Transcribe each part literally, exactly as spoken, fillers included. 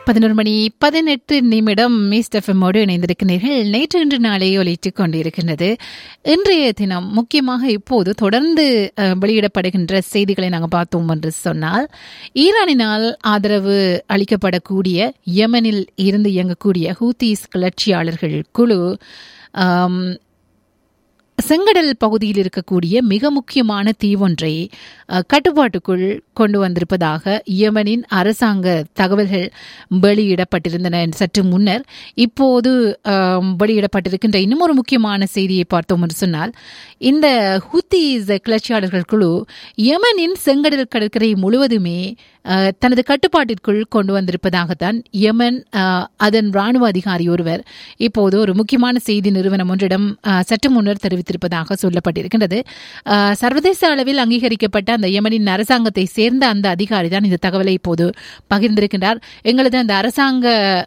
பதினொரு மணி பதினெட்டு நிமிடம் மீஸ்ட் எஃப்எம்மோடு இணைந்திருக்கிறீர்கள். நேற்று இன்று நாளே ஒலித்துக் கொண்டிருக்கின்றது. இன்றைய தினம் முக்கியமாக இப்போது தொடர்ந்து வெளியிடப்படுகின்ற செய்திகளை நாங்கள் பார்த்தோம் என்று சொன்னால், ஈரானினால் ஆதரவு அளிக்கப்படக்கூடிய யெமனில் இருந்து இயங்கக்கூடிய ஹூத்திஸ் கிளர்ச்சியாளர்கள் குழு செங்கடல் பகுதியில் இருக்கக்கூடிய மிக முக்கியமான தீவொன்றை கட்டுப்பாட்டுக்குள் கொண்டு வந்திருப்பதாக யெமனின் அரசாங்க தகவல்கள் வெளியிடப்பட்டிருந்தன. சற்று முன்னர் இப்போது வெளியிடப்பட்டிருக்கின்ற இன்னும் ஒரு முக்கியமான செய்தியை பார்த்தோம் என்று சொன்னால், இந்த ஹூத்திஸ் கிளர்ச்சியாளர்கள் குழு யெமனின் செங்கடல் கடற்கரை முழுவதுமே தனது கட்டுப்பாட்டிற்குள் கொண்டு வந்திருப்பதாகத்தான் யெமன் அதன் ராணுவ அதிகாரி ஒருவர் இப்போது ஒரு முக்கியமான செய்தி நிறுவனம் ஒன்றிடம் சற்று முன்னர் தெரிவித்திருப்பதாக சொல்லப்பட்டிருக்கின்றது. சர்வதேச அளவில் அங்கீகரிக்கப்பட்ட அந்த யெமனின் அரசாங்கத்தை சேர்ந்த அந்த அதிகாரி தான் இந்த தகவலை இப்போது பகிர்ந்திருக்கின்றார். எங்களது அந்த அரசாங்க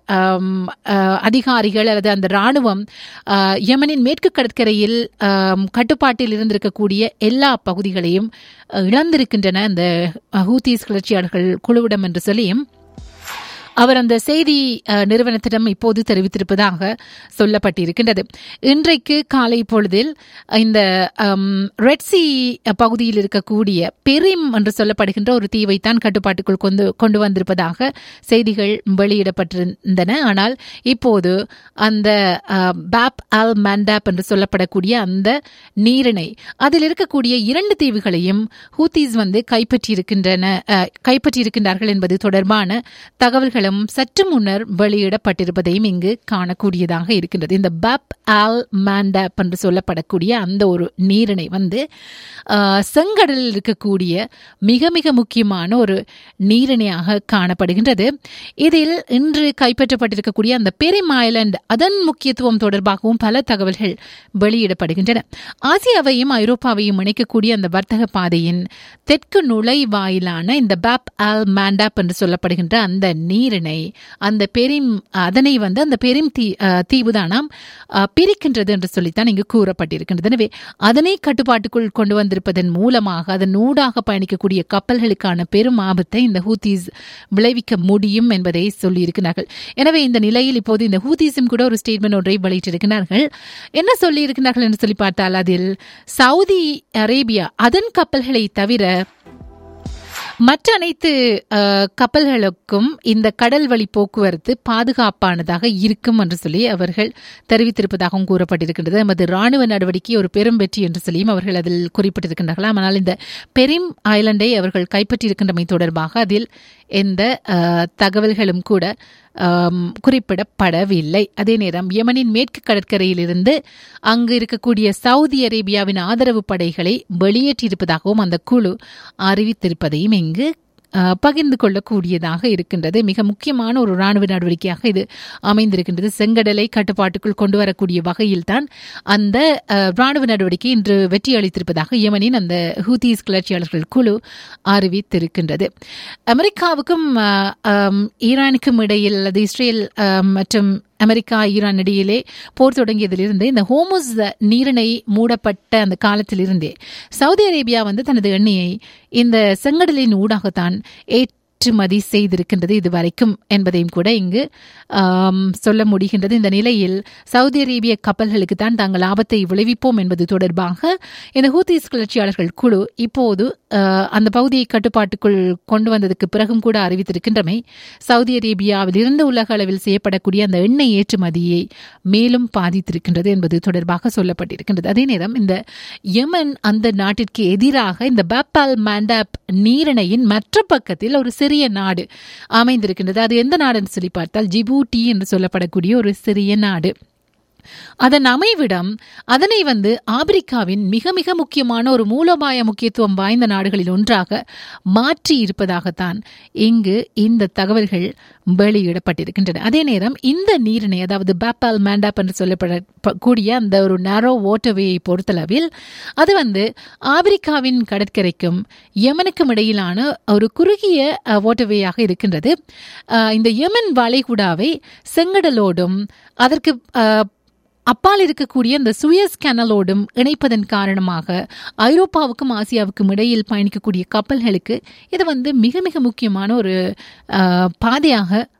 அதிகாரிகள் அல்லது அந்த ராணுவம் யெமனின் மேற்கு கடற்கரையில் கட்டுப்பாட்டில் இருந்திருக்கக்கூடிய எல்லா பகுதிகளையும் இழந்திருக்கின்றன அந்த ஹூத்திஸ் கிளர்ச்சியாளர்கள் குழுவிடம் என்று சொல்லியும் அவர் அந்த செய்தி நிறுவனத்திடம் இப்போது தெரிவித்திருப்பதாக சொல்லப்பட்டிருக்கின்றது. இன்றைக்கு காலை பொழுதில் இந்த ரெட்சி பகுதியில் இருக்கக்கூடிய பெரிம் என்று சொல்லப்படுகின்ற ஒரு தீவைத்தான் கட்டுப்பாட்டுக்குள் கொண்டு கொண்டு வந்திருப்பதாக செய்திகள் வெளியிடப்பட்டிருந்தன. ஆனால் இப்போது அந்த பாப் அல் மண்டாப் என்று சொல்லப்படக்கூடிய அந்த நீரிணை அதில் இருக்கக்கூடிய இரண்டு தீவுகளையும் ஹூத்திஸ் வந்து கைப்பற்றியிருக்கின்றன கைப்பற்றியிருக்கின்றார்கள் என்பது தொடர்பான தகவல்கள் சற்று முன்னர் வெளியிடப்பட்டிருப்பதையும் இங்கு காணக்கூடியதாக இருக்கின்றது. இந்த பாப் அல் மண்டாப் என்று சொல்லப்படக்கூடிய அந்த ஒரு நீரிணை வந்து செங்கடலில் இருக்கக்கூடிய மிக மிக முக்கியமான ஒரு நீரிணையாக காணப்படுகின்றது. இதில் இன்று கைப்பற்றப்பட்டிருக்கக்கூடிய அந்த பெரிம் ஐலண்ட் அதன் முக்கியத்துவம் தொடர்பாகவும் பல தகவல்கள் வெளியிடப்படுகின்றன. ஆசியாவையும் ஐரோப்பாவையும் இணைக்கக்கூடிய அந்த வர்த்தக பாதையின் தெற்கு நுழைவாயிலான இந்த பாப் அல் மண்டாப் என்று சொல்லப்படுகின்ற அந்த நீர் அந்த பெரும் அதனை வந்து அந்த பெரும் தீ தீவுதானாம் பிரிக்கின்றது என்று சொல்லித்தான் இங்கு கூறப்பட்டிருக்கின்றது. எனவே அதனை கட்டுப்பாட்டுக்குள் கொண்டு வந்திருப்பதன் மூலமாக அதன் ஊடாக பயணிக்கக்கூடிய கப்பல்களுக்கான பெரும் ஆபத்தை இந்த ஹூத்திஸ் விளைவிக்க முடியும் என்பதை சொல்லியிருக்கிறார்கள். எனவே இந்த நிலையில் இப்போது இந்த ஹூத்திஸும் கூட ஒரு ஸ்டேட்மெண்ட் ஒன்றை வெளியிட்டிருக்கிறார்கள். என்ன சொல்லியிருக்கிறார்கள் என்று சொல்லி பார்த்தால், அதில் சவுதி அரேபியா அதன் கப்பல்களை தவிர மற்ற அனைத்து கப்பல்களுக்கும் இந்த கடல் வழி போக்குவரத்து பாதுகாப்பானதாக இருக்கும் என்று சொல்லி அவர்கள் தெரிவித்திருப்பதாகவும் கூறப்பட்டிருக்கின்றது. நமது ராணுவ நடவடிக்கை ஒரு பெரும் வெற்றி என்று சொல்லியும் அவர்கள் அதில் குறிப்பிட்டிருக்கின்றார்கள். ஆனால் இந்த பெரிம் ஐலண்டை அவர்கள் கைப்பற்றியிருக்கின்றமை தொடர்பாக அதில் எந்த தகவல்களும் கூட குறிப்பிடப்படவில்லை. அதே நேரம் யெமனின் மேற்கு கடற்கரையிலிருந்து அங்கு இருக்கக்கூடிய சவுதி அரேபியாவின் ஆதரவு படைகளை வெளியேற்றியிருப்பதாகவும் அந்த குழு அறிவித்திருப்பதையும் இங்கு பகிர்ந்து கொள்ளக்கூடியதாக இருக்கின்றது. மிக முக்கியமான ஒரு ராணுவ நடவடிக்கையாக இது அமைந்திருக்கின்றது. செங்கடலை கட்டுப்பாட்டுக்குள் கொண்டு வரக்கூடிய வகையில் தான் அந்த ராணுவ நடவடிக்கை இன்று வெற்றி அளித்திருப்பதாக யெமனின் அந்த ஹூத்திஸ் கிளர்ச்சியாளர்கள் குழு அறிவித்திருக்கின்றது. அமெரிக்காவுக்கும் ஈரானுக்கும் இடையில் அல்லது இஸ்ரேல் மற்றும் அமெரிக்கா ஈரான் இடையிலே போர் தொடங்கியதிலிருந்து இந்த ஹோமுஸ் நீரிணை மூடப்பட்ட அந்த காலத்திலிருந்தே சவுதி அரேபியா வந்து தனது எண்ணெயை இந்த செங்கடலின் ஊடாகத்தான் ஏற்றுமதி செய்திருக்கின்றது இதுவரைக்கும் என்பதையும் கூட இங்கு சொல்ல முடிகின்றது. இந்த நிலையில் சவுதி அரேபிய கப்பல்களுக்கு தான் தாங்கள் ஆபத்தை விளைவிப்போம் என்பது தொடர்பாக இந்த ஹூத்திஸ் கிளர்ச்சியாளர்கள் குழு இப்போது அந்த பகுதியை கட்டுப்பாட்டுக்குள் கொண்டு வந்ததுக்கு பிறகும் கூட அறிவித்திருக்கின்றமை சவுதி அரேபியாவில் இருந்து உலக அளவில் செய்யப்படக்கூடிய அந்த எண்ணெய் ஏற்றுமதியை மேலும் பாதித்திருக்கின்றது என்பது தொடர்பாக சொல்லப்பட்டிருக்கின்றது. அதே நேரம் இந்த யெமன் அந்த நாட்டிற்கு எதிராக இந்த பாப் அல் மண்டாப் நீரிணையின் மற்ற பக்கத்தில் ஒரு சிறிய நாடு அமைந்திருக்கின்றது. அது எந்த நாடுன்னு சொல்லி பார்த்தால் ஜிபூட்டி என்று சொல்லப்படக்கூடிய ஒரு சிறிய நாடு. அதன் அமைவிடம் அதனை வந்து ஆப்பிரிக்காவின் மிக மிக முக்கியமான ஒரு மூலோபாய முக்கியத்துவம் வாய்ந்த நாடுகளில் ஒன்றாக மாற்றி இருப்பதாகத்தான் இங்கு இந்த தகவல்கள் வெளியிடப்பட்டிருக்கின்றன. அதே நேரம் இந்த நீரிணை, அதாவது பாப் அல் மண்டாப் என்று சொல்லப்படக்கூடிய அந்த ஒரு நேரோ வாட்டர்வேயை பொறுத்தளவில் அது வந்து ஆப்பிரிக்காவின் கடற்கரைக்கும் யெமனுக்கும் இடையிலான ஒரு குறுகிய வாட்டர்வேயாக இருக்கின்றது. இந்த யெமன் வளைகுடாவை செங்கடலோடும் அதற்கு அப்பால் இருக்கக்கூடிய இந்த சுயஸ் கேனலோடும் இணைப்பதன் காரணமாக ஐரோப்பாவுக்கும் ஆசியாவுக்கும் இடையில் பயணிக்கக்கூடிய கப்பல்களுக்கு இது வந்து மிக மிக முக்கியமான ஒரு பாதையாக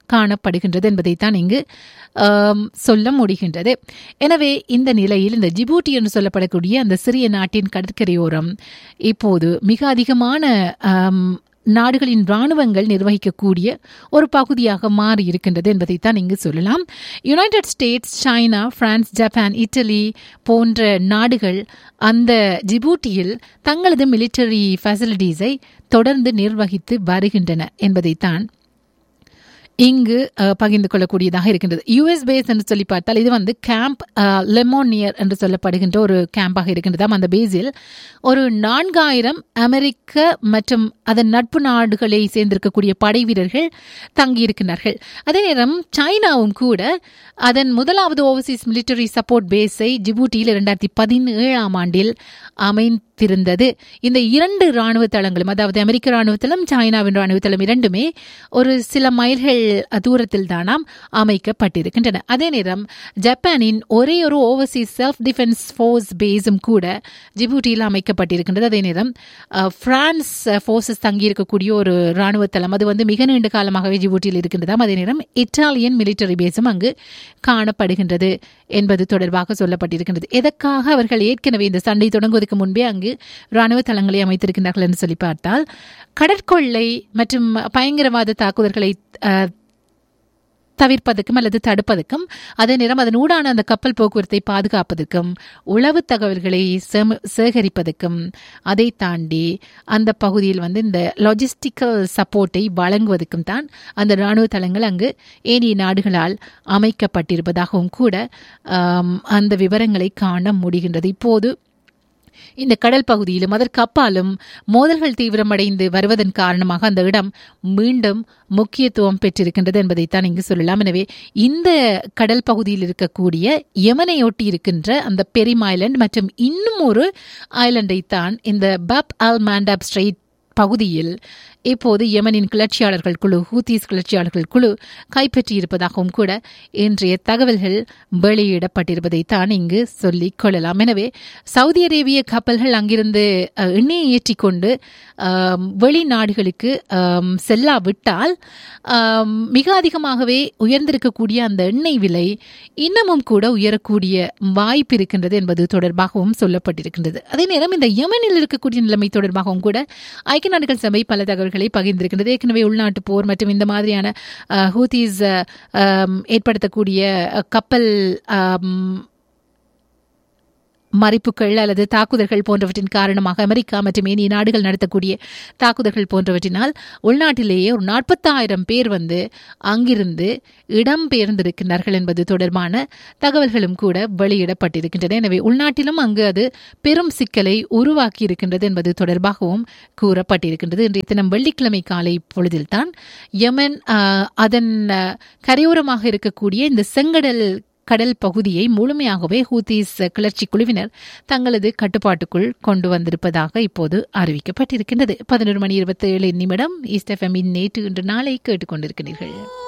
காணப்படுகின்றது என்பதைத்தான் இங்கு சொல்ல முடிகின்றது. எனவே இந்த நிலையில் இந்த ஜிபூட்டி என்று சொல்லப்படக்கூடிய அந்த சிறிய நாட்டின் கடற்கரையோரம் இப்போது மிக அதிகமான நாடுகளின் இராணுவங்கள் நிர்வகிக்கக்கூடிய ஒரு பகுதியாக மாறி இருக்கின்றது என்பதைத்தான் இங்கு சொல்லலாம். United states, China, France, Japan, idli போன்ற நாடுகள் அந்த ஜிபூட்டியில் தங்களது மிலிட்டரி ஃபெசிலிட்டிஸை தொடர்ந்து நிர்வகித்து வருகின்றன என்பதைத்தான் இங்கு பகிர்ந்து கொள்ளக்கூடியதாக இருக்கின்றது. யூஎஸ் பேஸ் என்று சொல்லி பார்த்தால் இது வந்து கேம்ப் லெமோனியர் என்று சொல்லப்படுகின்ற ஒரு கேம்பாக இருக்கின்றது. அந்த பேஸில் ஒரு நான்காயிரம் அமெரிக்க மற்றும் அதன் நட்பு நாடுகளை சேர்ந்திருக்கக்கூடிய படை வீரர்கள் தங்கியிருக்கிறார்கள். அதே நேரம் சைனாவும் கூட அதன் முதலாவது ஓவர்சீஸ் மிலிட்டரி சப்போர்ட் பேஸை ஜிபூட்டியில் இரண்டாயிரத்தி பதினேழாம் ஆண்டில் அமைந்திருந்தது. இந்த இரண்டு ராணுவ தளங்களும், அதாவது அமெரிக்க ராணுவ தளம், சைனாவின் ராணுவ தளம் இரண்டுமே ஒரு சில மைல்கள் தூரத்தில் தானாம் அமைக்கப்பட்டிருக்கின்றன. அதே நேரம் ஜப்பானின் ஒரே ஒரு ஓவர்சீஸ் செல்ஃப் டிஃபென்ஸ் ஃபோர்ஸ் பேஸும் கூட ஜிபூட்டியில் அமைக்கப்பட்டிருக்கின்றது. அதே நேரம் பிரான்ஸ் ஃபோர்ஸஸ் தங்கியிருக்கக்கூடிய ஒரு ராணுவ தளம், அது வந்து மிக நீண்ட காலமாகவே ஜிபூட்டியில் இருக்கின்றதாம். அதே நேரம் இத்தாலியன் மிலிட்டரி பேஸும் அங்கு காணப்படுகின்றது என்பது தொடர்பாக சொல்லப்பட்டிருக்கின்றது. எதற்காக அவர்கள் ஏற்கனவே இந்த சண்டை தொடங்குவதற்கு முன்பே அங்கு ராணுவ தளங்களை அமைத்திருக்கிறார்கள் என்று சொல்லி பார்த்தால், கடற்கொள்ளை மற்றும் பயங்கரவாத தாக்குதல்களை தவிர்ப்பதற்கும் அல்லது தடுப்பதற்கும், அதே நேரம் அதன் ஊடான அந்த கப்பல் போக்குவரத்தை பாதுகாப்பதற்கும், உளவு தகவல்களை சேகரிப்பதற்கும், அதை தாண்டி அந்த பகுதியில் வந்து இந்த லாஜிஸ்டிக்கல் சப்போர்ட்டை வழங்குவதற்கும் தான் அந்த இராணுவ தளங்கள் அங்கு ஏனைய நாடுகளால் அமைக்கப்பட்டிருப்பதாகவும் கூட அந்த விவரங்களை காண முடிகின்றது. இப்போது இந்த கடல் பகுதியிலும் அதற்கு அப்பாலும் மோதல்கள் தீவிரமடைந்து வருவதன் காரணமாக அந்த இடம் மீண்டும் முக்கியத்துவம் பெற்றிருக்கின்றது என்பதைத்தான் இங்கு சொல்லலாம். எனவே இந்த கடல் பகுதியில் இருக்கக்கூடிய யமனை ஒட்டி இருக்கின்ற அந்த பெரிம் ஐலண்ட் மற்றும் இன்னும் ஒரு ஐலண்டை தான் இந்த பப் அல் மாண்டாப் ஸ்ட்ரெய்ட் பகுதியில் இப்போது யமனின் கிளர்ச்சியாளர்கள் குழு, ஹூத்தீஸ் கிளர்ச்சியாளர்கள் குழு கைப்பற்றியிருப்பதாகவும் கூட இன்றைய தகவல்கள் வெளியிடப்பட்டிருப்பதைத்தான் இங்கு சொல்லிக் கொள்ளலாம். எனவே சவுதி அரேபிய கப்பல்கள் அங்கிருந்து எண்ணெயை ஏற்றிக்கொண்டு வெளிநாடுகளுக்கு செல்லாவிட்டால் மிக அதிகமாகவே உயர்ந்திருக்கக்கூடிய அந்த எண்ணெய் விலை இன்னமும் கூட உயரக்கூடிய வாய்ப்பு இருக்கின்றது என்பது தொடர்பாகவும் சொல்லப்பட்டிருக்கின்றது. அதே நேரம் இந்த யமனில் இருக்கக்கூடிய நிலைமை தொடர்பாகவும் கூட ஐக்கிய நாடுகள் சபை பல தகவல்களை பகிர்ந்திருக்கின்றது. ஏற்கனவே உள்நாட்டு போர் மற்றும் இந்த மாதிரியான ஹூத்தீஸ் ஏற்படுத்தக்கூடிய கப்பல் மறிப்புகள் அல்லது தாக்குதல்கள் போன்றவற்றின் காரணமாக அமெரிக்கா மற்றும் ஏனைய நாடுகள் நடத்தக்கூடிய தாக்குதல்கள் போன்றவற்றினால் உள்நாட்டிலேயே ஒரு நாற்பத்தாயிரம் பேர் வந்து அங்கிருந்து இடம்பெயர்ந்திருக்கிறார்கள் என்பது தொடர்பான தகவல்களும் கூட வெளியிடப்பட்டிருக்கின்றன. எனவே உள்நாட்டிலும் அங்கு அது பெரும் சிக்கலை உருவாக்கி இருக்கின்றது என்பது தொடர்பாகவும் கூறப்பட்டிருக்கின்றது. இன்றைய தினம் வெள்ளிக்கிழமை காலை பொழுதில்தான் யமன் அதன் கரையோரமாக இருக்கக்கூடிய இந்த செங்கடல் கடல் பகுதியை முழுமையாகவே ஹூத்தீஸ் கிளர்ச்சி குழுவினர் தங்களது கட்டுப்பாட்டுக்குள் கொண்டு வந்திருப்பதாக இப்போது அறிவிக்கப்பட்டிருக்கின்றது. பதினொரு மணி இருபத்தி ஏழு நிமிடம் ஈஸ்ட் எஃப்எம்மின் நேற்று இன்று நாளை கேட்டுக்கொண்டிருக்கிறீர்கள்.